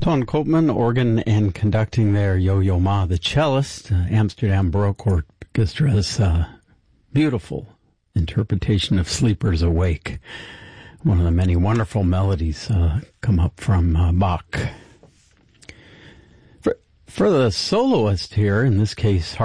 Ton Koopman, organ and conducting there, Yo-Yo Ma, the cellist, Amsterdam Baroque Orchestra's beautiful interpretation of Sleepers Awake. One of the many wonderful melodies come up from Bach. For the soloist here, in this case,